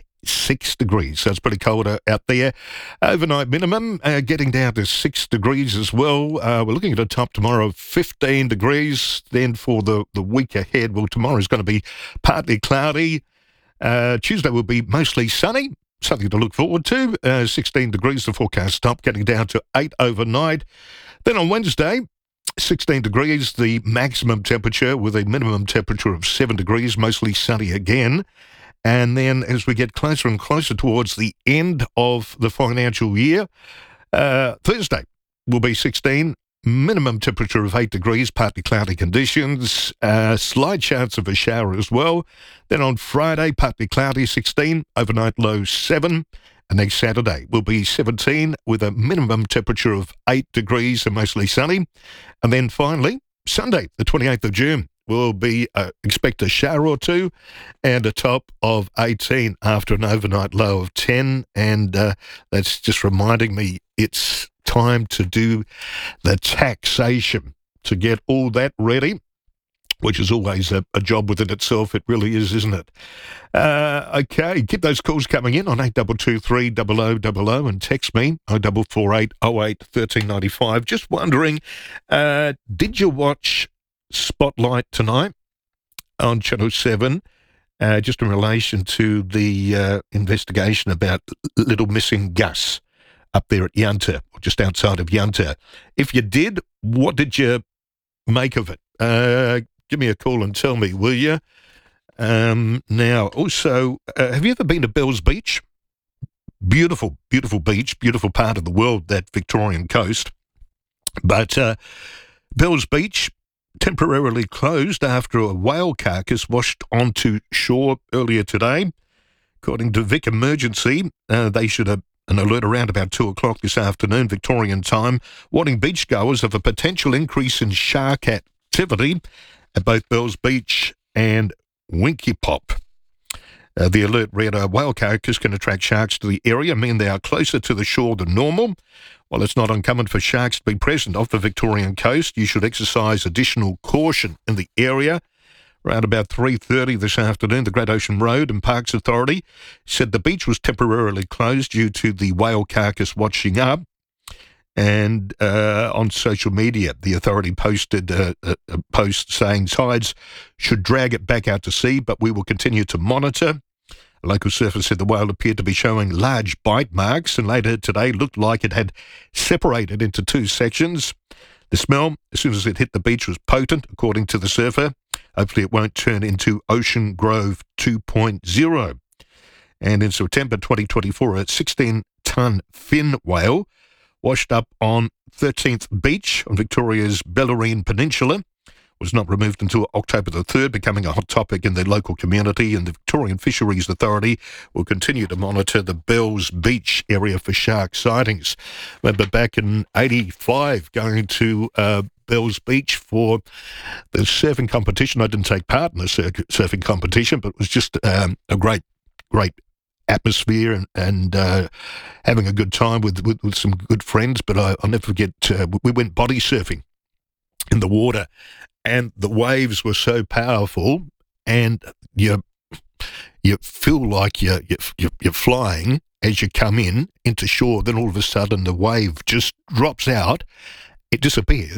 six degrees, so it's pretty cold out there. Overnight minimum uh, getting down to six degrees as well. Uh, we're looking at a top tomorrow of fifteen degrees. Then for the, the week ahead, well, tomorrow's going to be partly cloudy. Uh, Tuesday will be mostly sunny, something to look forward to. Uh, sixteen degrees, the forecast top, getting down to eight overnight. Then on Wednesday, sixteen degrees, the maximum temperature with a minimum temperature of seven degrees, mostly sunny again. And then as we get closer and closer towards the end of the financial year, uh, Thursday will be sixteen, minimum temperature of eight degrees, partly cloudy conditions, uh, slight chance of a shower as well. Then on Friday, partly cloudy, sixteen, overnight low seven. And next Saturday will be seventeen with a minimum temperature of eight degrees and mostly sunny. And then finally, Sunday, the twenty-eighth of June. Will be uh, expect a shower or two and a top of eighteen after an overnight low of ten. And uh, that's just reminding me it's time to do the taxation, to get all that ready, which is always a, a job within itself. It really is, isn't it? Uh, okay, keep those calls coming in on eight two two three double oh double oh and text me oh four four eight oh eight thirteen ninety-five. Just wondering, uh, did you watch Spotlight tonight on Channel seven, uh, just in relation to the uh, investigation about little missing Gus up there at Yunta, or just outside of Yunta? If you did, what did you make of it? Uh, give me a call and tell me, will you? Um, now, also, uh, have you ever been to Bells Beach? Beautiful, beautiful beach, beautiful part of the world, that Victorian coast. But uh, Bells Beach, temporarily closed after a whale carcass washed onto shore earlier today. According to Vic Emergency, uh, they issued a, an alert around about two o'clock this afternoon, Victorian time, warning beachgoers of a potential increase in shark activity at both Bells Beach and Winky Pop. Uh, the alert read, a whale carcass can attract sharks to the area, meaning they are closer to the shore than normal. While it's not uncommon for sharks to be present off the Victorian coast, you should exercise additional caution in the area. Around about three thirty this afternoon, the Great Ocean Road and Parks Authority said the beach was temporarily closed due to the whale carcass washing up. And uh, on social media, the authority posted a, a, a post saying tides should drag it back out to sea, but we will continue to monitor. A local surfer said the whale appeared to be showing large bite marks and later today looked like it had separated into two sections. The smell, as soon as it hit the beach, was potent, according to the surfer. Hopefully it won't turn into Ocean Grove two point oh. And in September twenty twenty-four, a sixteen-tonne fin whale washed up on thirteenth Beach on Victoria's Bellarine Peninsula. Was not removed until October the third, becoming a hot topic in the local community, and the Victorian Fisheries Authority will continue to monitor the Bells Beach area for shark sightings. Remember back in eighty-five, going to uh, Bells Beach for the surfing competition. I didn't take part in the sur- surfing competition, but it was just um, a great, great atmosphere and, and uh, having a good time with, with, with some good friends. But I, I'll never forget, uh, we went body surfing in the water, and the waves were so powerful, and you you feel like you're, you're, you're flying as you come in into shore. Then all of a sudden the wave just drops out, it disappears,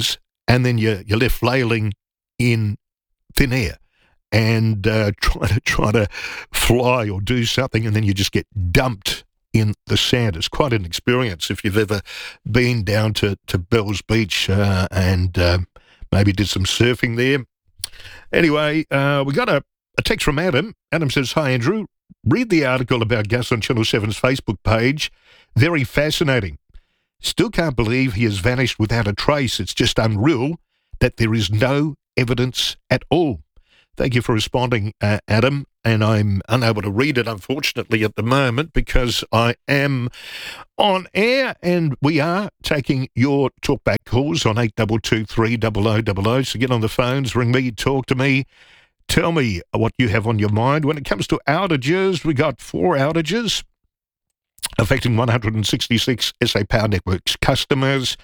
and then you're, you're left flailing in thin air and uh, try to try to fly or do something, and then you just get dumped in the sand. It's quite an experience if you've ever been down to, to Bells Beach uh, and uh, maybe did some surfing there. Anyway, uh, we got a, a text from Adam. Adam says, "Hi, Andrew. Read the article about Gus on Channel seven's Facebook page. Very fascinating. Still can't believe he has vanished without a trace. It's just unreal that there is no evidence at all." Thank you for responding, uh, Adam. And I'm unable to read it, unfortunately, at the moment because I am on air, and we are taking your talkback calls on eight two two three zero zero zero zero. So get on the phones, ring me, talk to me, tell me what you have on your mind. When it comes to outages, we got four outages affecting one hundred sixty-six S A Power Networks customers.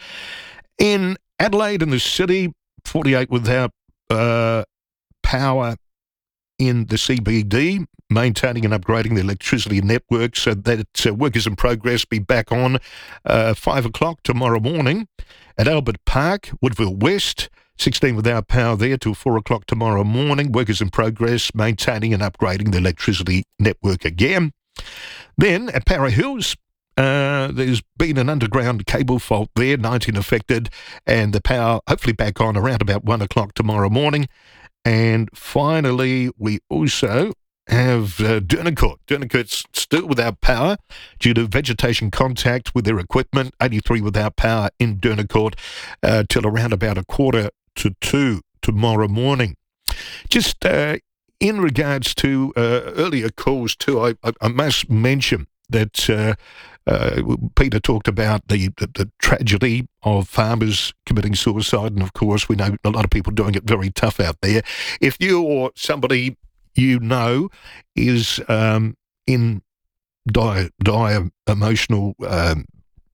In Adelaide and the city, forty-eight without uh, power in the C B D, maintaining and upgrading the electricity network so that uh, work is in progress, be back on uh, five o'clock tomorrow morning. At Albert Park, Woodville West, sixteen without power there till four o'clock tomorrow morning. Work is in progress, maintaining and upgrading the electricity network again. Then at Para Hills, uh, there's been an underground cable fault there, nineteen affected, and the power hopefully back on around about one o'clock tomorrow morning. And finally, we also have uh, Dernacourt. Dernacourt's still without power due to vegetation contact with their equipment, eighty-three without power in Dernacourt uh, till around about a quarter to two tomorrow morning. Just uh, in regards to uh, earlier calls too, I, I, I must mention that uh, uh, Peter talked about the, the, the tragedy of farmers committing suicide, and of course we know a lot of people doing it very tough out there. If you or somebody you know is um, in dire, dire emotional um,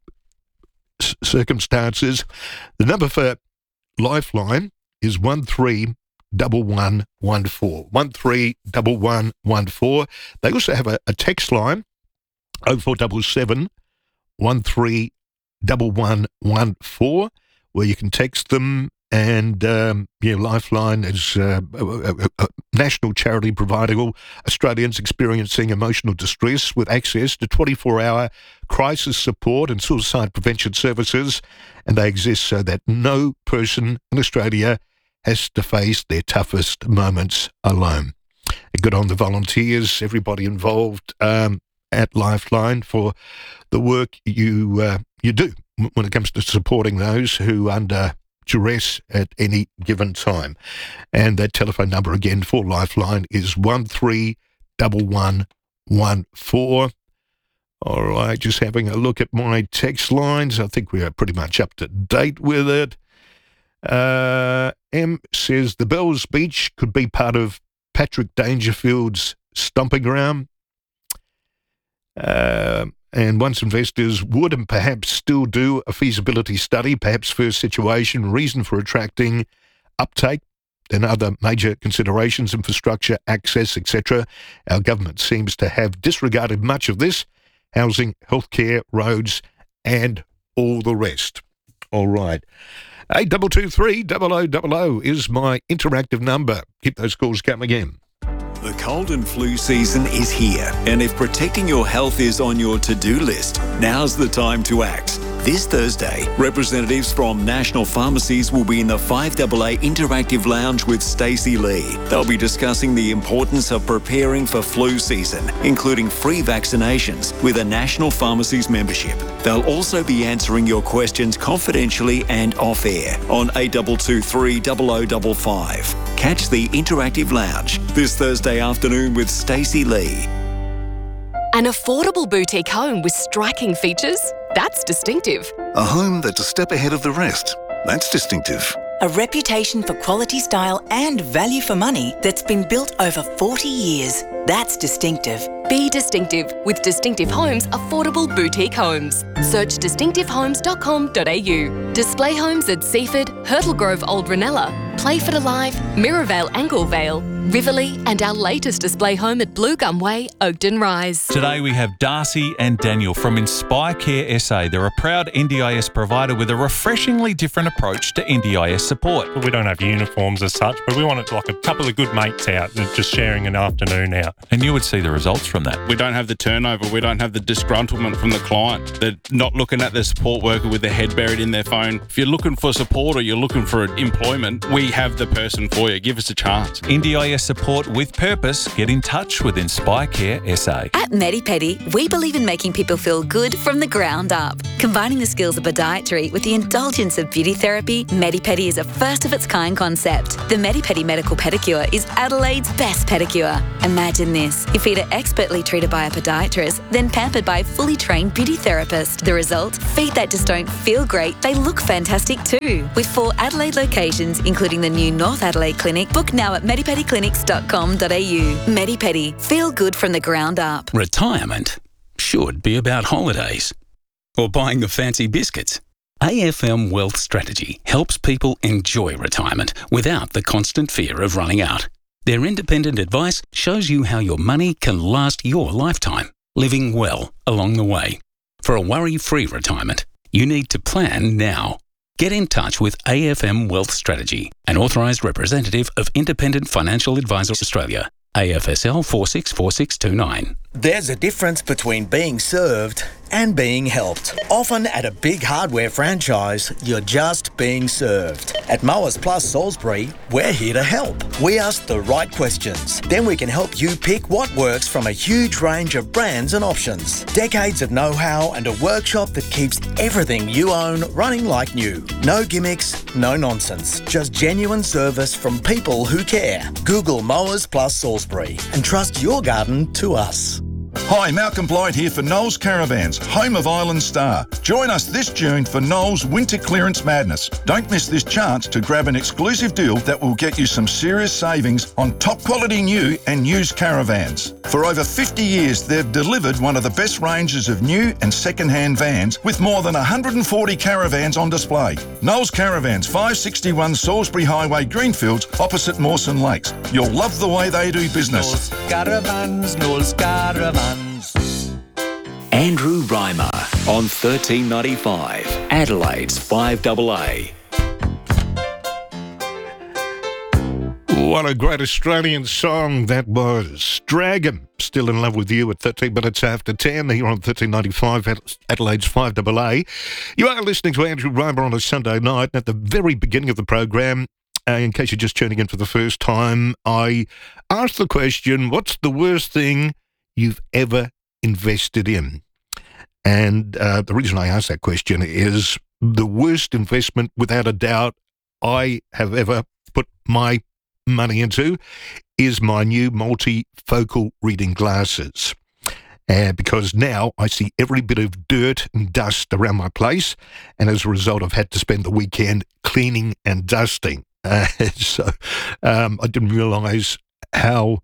c- circumstances, the number for Lifeline is one three one one one four. one three one one one four. They also have a, a text line, oh four seven seven, one three one one one four, where you can text them. And, um, yeah, Lifeline is uh, a, a, a national charity providing all Australians experiencing emotional distress with access to twenty-four hour crisis support and suicide prevention services. And they exist so that no person in Australia has to face their toughest moments alone. And good on the volunteers, everybody involved um, at Lifeline for the work you uh, you do when it comes to supporting those who under duress at any given time. And that telephone number again for Lifeline is one three one one one four. All right, just having a look at my text lines. I think we are pretty much up to date with it. Uh, M says the Bells Beach could be part of Patrick Dangerfield's stomping ground. Uh, And once investors would and perhaps still do a feasibility study, perhaps first situation, reason for attracting uptake, and other major considerations, infrastructure, access, et cetera. Our government seems to have disregarded much of this, housing, healthcare, roads, and all the rest. All right. eight two two three zero zero zero zero is my interactive number. Keep those calls coming in. The cold and flu season is here, and if protecting your health is on your to-do list, now's the time to act. This Thursday, representatives from national pharmacies will be in the five A A Interactive Lounge with Stacey Lee. They'll be discussing the importance of preparing for flu season, including free vaccinations with a national pharmacies membership. They'll also be answering your questions confidentially and off-air on eight two two three zero zero five five. Catch the Interactive Lounge this Thursday afternoon with Stacey Lee. An affordable boutique home with striking features? That's distinctive. A home that's a step ahead of the rest. That's distinctive. A reputation for quality, style and value for money that's been built over forty years. That's distinctive. Be distinctive with Distinctive Homes Affordable Boutique Homes. Search distinctive homes dot com dot a u. Display homes at Seaford, Hurtle Grove Old Ranella, Playford Alive, Mirrorvale Anglevale, Rivoli, and our latest display home at Blue Gum Way, Oakden Rise. Today we have Darcy and Daniel from Inspire Care S A. They're a proud N D I S provider with a refreshingly different approach to N D I S support. We don't have uniforms as such, but we want it like a couple of good mates out and just sharing an afternoon out. And you would see the results from that. We don't have the turnover. We don't have the disgruntlement from the client. They're not looking at their support worker with their head buried in their phone. If you're looking for support or you're looking for employment, we have the person for you. Give us a chance. N D I S support with purpose. Get in touch with Inspire Care S A. At MediPedi, we believe in making people feel good from the ground up. Combining the skills of podiatry with the indulgence of beauty therapy, MediPedi is a first-of-its-kind concept. The MediPedi Medical Pedicure is Adelaide's best pedicure. Imagine this. Your feet are expertly treated by a podiatrist, then pampered by a fully trained beauty therapist. The result? Feet that just don't feel great, they look fantastic too. With four Adelaide locations, including the new North Adelaide Clinic, book now at medipedi clinics dot com dot a u. MediPedi. Feel good from the ground up. Retirement should be about holidays or buying the fancy biscuits. A F M Wealth Strategy helps people enjoy retirement without the constant fear of running out. Their independent advice shows you how your money can last your lifetime, living well along the way. For a worry-free retirement, you need to plan now. Get in touch with A F M Wealth Strategy, an authorised representative of Independent Financial Advisors Australia, A F S L four six four six two nine. There's a difference between being served and being helped. Often at a big hardware franchise, you're just being served. At Mowers Plus Salisbury, we're here to help. We ask the right questions. Then we can help you pick what works from a huge range of brands and options. Decades of know-how and a workshop that keeps everything you own running like new. No gimmicks, no nonsense. Just genuine service from people who care. Google Mowers Plus Salisbury and trust your garden to us. Hi, Malcolm Blight here for Knowles Caravans, home of Island Star. Join us this June for Knowles Winter Clearance Madness. Don't miss this chance to grab an exclusive deal that will get you some serious savings on top quality new and used caravans. For over fifty years, they've delivered one of the best ranges of new and second-hand vans with more than one hundred forty caravans on display. Knowles Caravans, five sixty-one Salisbury Highway, Greenfields, opposite Mawson Lakes. You'll love the way they do business. Knowles Caravans, Knowles Caravans. Andrew Reimer on thirteen ninety-five, Adelaide's five A A. What a great Australian song that was. Dragon, Still in Love with You at thirteen minutes after ten here on thirteen ninety-five, Adelaide's five A A. You are listening to Andrew Reimer on a Sunday night. At the very beginning of the program, uh, in case you're just tuning in for the first time, I asked the question, what's the worst thing you've ever invested in? And uh, the reason I asked that question is the worst investment, without a doubt, I have ever put my money into is my new multifocal reading glasses. Uh, because now I see every bit of dirt and dust around my place, and as a result, I've had to spend the weekend cleaning and dusting. Uh, so um, I didn't realise how,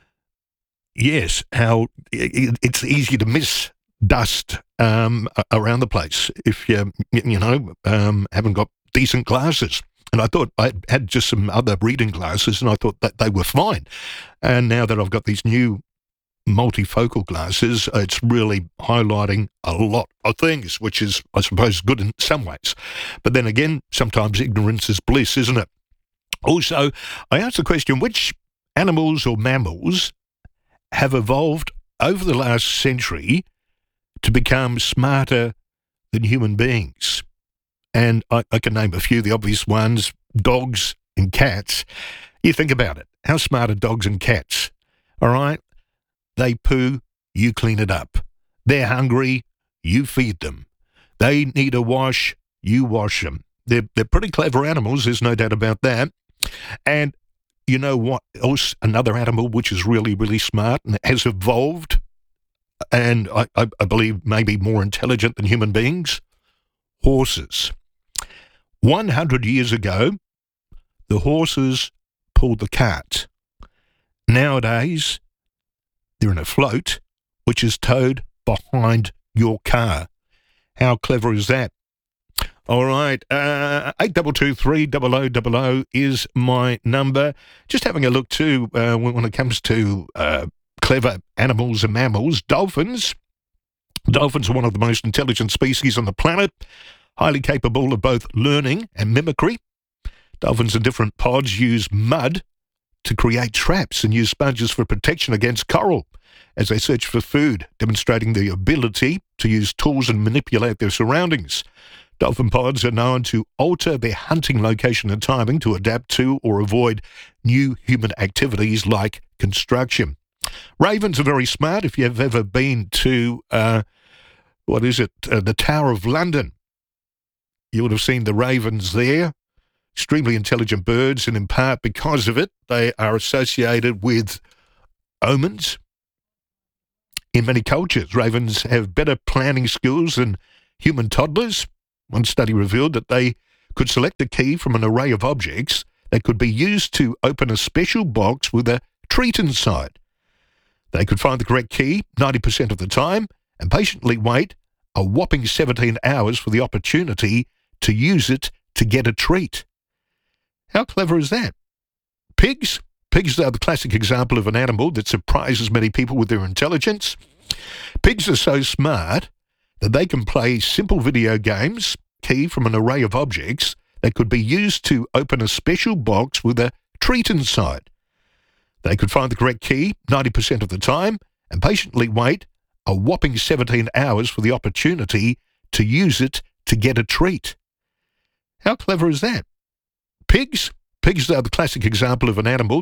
yes, how it, it's easy to miss dust um, around the place if you, you know, um, haven't got decent glasses. And I thought I had just some other reading glasses, and I thought that they were fine. And now that I've got these new multifocal glasses, it's really highlighting a lot of things, which is, I suppose, good in some ways. But then again, sometimes ignorance is bliss, isn't it? Also, I asked the question, which animals or mammals have evolved over the last century to become smarter than human beings? And I, I can name a few, the obvious ones, dogs and cats. You think about it. How smart are dogs and cats? All right? They poo, you clean it up. They're hungry, you feed them. They need a wash, you wash them. They're, they're pretty clever animals, there's no doubt about that. And you know what else? Another animal which is really, really smart and has evolved, and I, I, I believe maybe more intelligent than human beings? Horses. one hundred years ago, the horses pulled the cart. Nowadays, they're in a float, which is towed behind your car. How clever is that? All right, uh, eight two two three zero zero zero zero is my number. Just having a look too, uh, when when it comes to uh, clever animals and mammals, dolphins. Dolphins are one of the most intelligent species on the planet, highly capable of both learning and mimicry. Dolphins in different pods use mud to create traps and use sponges for protection against coral as they search for food, demonstrating the ability to use tools and manipulate their surroundings. Dolphin pods are known to alter their hunting location and timing to adapt to or avoid new human activities like construction. Ravens are very smart. If you've ever been to, uh, what is it, uh, the Tower of London, you would have seen the ravens there. Extremely intelligent birds, and in part because of it, they are associated with omens. In many cultures, ravens have better planning skills than human toddlers. One study revealed that they could select a key from an array of objects that could be used to open a special box with a treat inside. They could find the correct key ninety percent of the time and patiently wait a whopping seventeen hours for the opportunity to use it to get a treat. How clever is that? Pigs? Pigs are the classic example of an animal that surprises many people with their intelligence. Pigs are so smart that they can play simple video games, key from an array of objects that could be used to open a special box with a treat inside. They could find the correct key ninety percent of the time and patiently wait a whopping seventeen hours for the opportunity to use it to get a treat. How clever is that? Pigs? Pigs are the classic example of an animal